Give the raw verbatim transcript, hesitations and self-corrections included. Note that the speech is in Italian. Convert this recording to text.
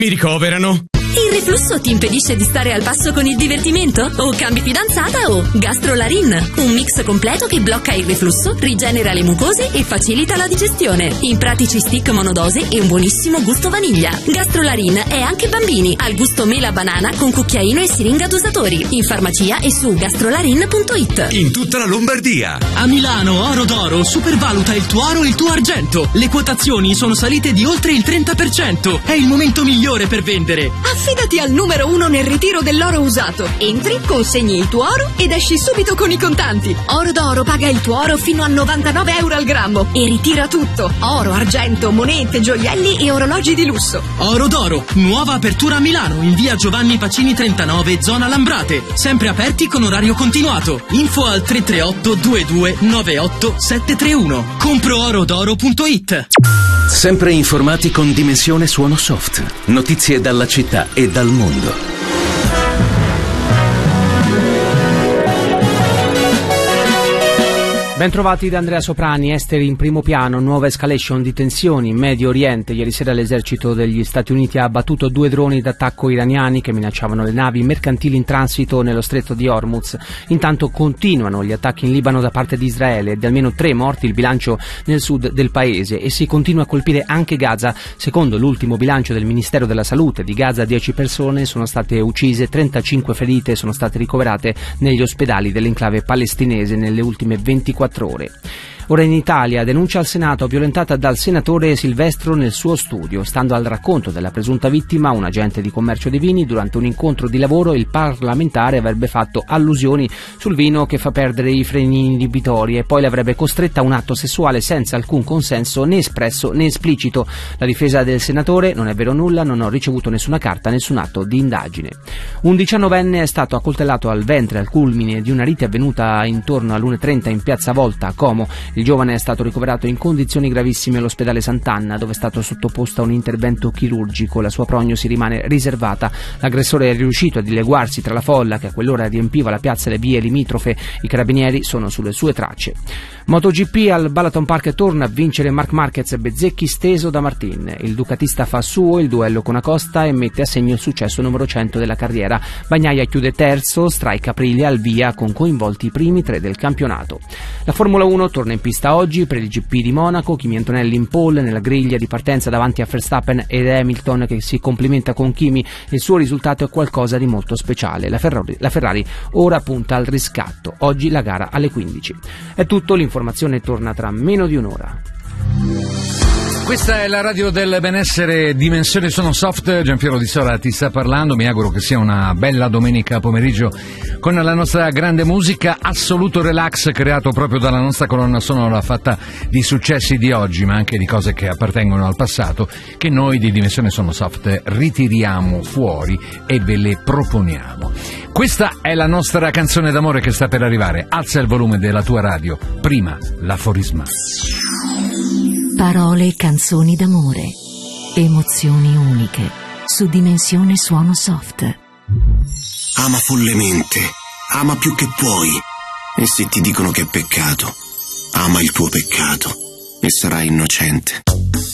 Mi ricoverano. Il reflusso ti impedisce di stare al passo con il divertimento? O cambi fidanzata o Gastrolarin, un mix completo che blocca il reflusso, rigenera le mucose e facilita la digestione. In pratici stick monodose e un buonissimo gusto vaniglia. Gastrolarin è anche bambini, al gusto mela banana con cucchiaino e siringa dosatori. In farmacia e su gastrolarin punto it. In tutta la Lombardia. A Milano Oro d'Oro supervaluta il tuo oro e il tuo argento. Le quotazioni sono salite di oltre il trenta per cento. È il momento migliore per vendere. Affidati al numero uno nel ritiro dell'oro usato. Entri, consegni il tuo oro ed esci subito con i contanti. Oro d'Oro paga il tuo oro fino a novantanove euro al grammo e ritira tutto. Oro, argento, monete, gioielli e orologi di lusso. Oro d'Oro, nuova apertura a Milano in via Giovanni Pacini trentanove, zona Lambrate. Sempre aperti con orario continuato. Info al tre tre otto due due nove otto sette tre uno. compro oro d'oro punto it. Sempre informati con Dimensione Suono Soft. Notizie dalla città e dal mondo. Bentrovati da Andrea Soprani. Esteri in primo piano, nuova escalation di tensioni in Medio Oriente. Ieri sera l'esercito degli Stati Uniti ha abbattuto due droni d'attacco iraniani che minacciavano le navi mercantili in transito nello stretto di Hormuz. Intanto continuano gli attacchi in Libano da parte di Israele, di almeno tre morti il bilancio nel sud del paese, e si continua a colpire anche Gaza. Secondo l'ultimo bilancio del Ministero della Salute di Gaza, dieci persone sono state uccise, trentacinque ferite sono state ricoverate negli ospedali dell'enclave palestinese nelle ultime ventiquattro ore. Ora in Italia, denuncia al Senato violentata dal senatore Silvestro nel suo studio. Stando al racconto della presunta vittima, un agente di commercio dei vini, durante un incontro di lavoro il parlamentare avrebbe fatto allusioni sul vino che fa perdere i freni inibitori e poi l'avrebbe costretta a un atto sessuale senza alcun consenso né espresso né esplicito. La difesa del senatore: non è vero nulla, non ho ricevuto nessuna carta, nessun atto di indagine. Un diciannovenne è stato accoltellato al ventre al culmine di una lite avvenuta intorno all'una e trenta in piazza Volta a Como. Il giovane è stato ricoverato in condizioni gravissime all'ospedale Sant'Anna, dove è stato sottoposto a un intervento chirurgico. La sua prognosi rimane riservata. L'aggressore è riuscito a dileguarsi tra la folla che a quell'ora riempiva la piazza e le vie limitrofe. I carabinieri sono sulle sue tracce. MotoGP al Balaton Park torna a vincere Marc Marquez, Bezzecchi steso da Martin. Il ducatista fa suo il duello con Acosta e mette a segno il successo numero cento della carriera. Bagnaia chiude terzo, Strike Aprilia al via con coinvolti i primi tre del campionato. La Formula uno torna in pista oggi per il G P di Monaco. Kimi Antonelli in pole nella griglia di partenza davanti a Verstappen ed Hamilton che si complimenta con Kimi. Il suo risultato è qualcosa di molto speciale. La Ferrari, la Ferrari ora punta al riscatto. Oggi la gara alle quindici. È tutto, l'informazione torna tra meno di un'ora. Questa è la radio del benessere, Dimensione Suono Soft. Gianpiero Di Sora ti sta parlando. Mi auguro che sia una bella domenica pomeriggio con la nostra grande musica, assoluto relax creato proprio dalla nostra colonna sonora fatta di successi di oggi ma anche di cose che appartengono al passato, che noi di Dimensione Suono Soft ritiriamo fuori e ve le proponiamo. Questa è la nostra canzone d'amore che sta per arrivare. Alza il volume della tua radio. Prima l'aforisma. Parole e canzoni d'amore, emozioni uniche, su Dimensione Suono Soft. Ama follemente, ama più che puoi, e se ti dicono che è peccato, ama il tuo peccato e sarai innocente.